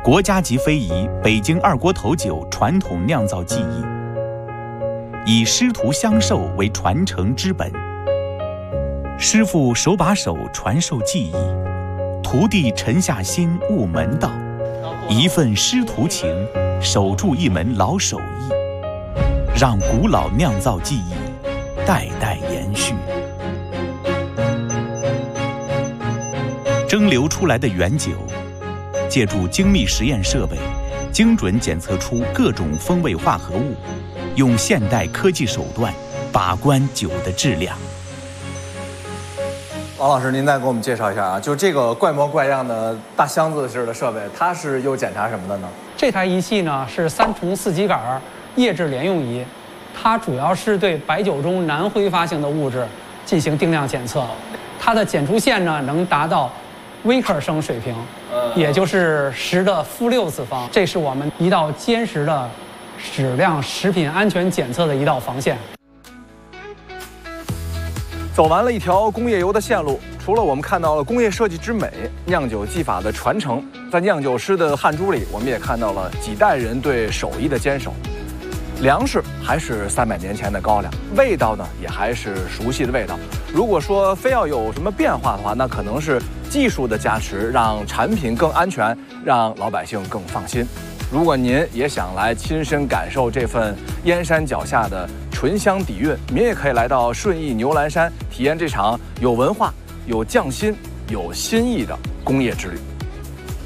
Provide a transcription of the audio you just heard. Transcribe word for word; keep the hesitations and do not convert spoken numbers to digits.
国家级非遗北京二锅头酒传统酿造技艺，以师徒相授为传承之本。师傅手把手传授技艺，徒弟沉下心悟门道，一份师徒情，守住一门老手艺，让古老酿造技艺代代延续。蒸馏出来的原酒，借助精密实验设备，精准检测出各种风味化合物，用现代科技手段把关酒的质量。 王老师，您再给我们介绍一下啊，就这个怪模怪样的大箱子式的设备，它是又检查什么的呢？ 这台仪器呢是三重四极杆液质联用仪，它主要是对白酒中难挥发性的物质进行定量检测，它的检出线呢能达到微克升水平，也就是十的负六次方，这是我们一道坚实的质量食品安全检测的一道防线。 走完了一条工业油的线路，除了我们看到了工业设计之美、酿酒技法的传承，在酿酒师的汗珠里，我们也看到了几代人对手艺的坚守。粮食还是三百年前的高粱，味道呢也还是熟悉的味道。如果说非要有什么变化的话，那可能是技术的加持，让产品更安全，让老百姓更放心。如果您也想来亲身感受这份燕山脚下的醇香底蕴，您也可以来到顺义牛栏山，体验这场有文化、有匠心、有新意的工业之旅。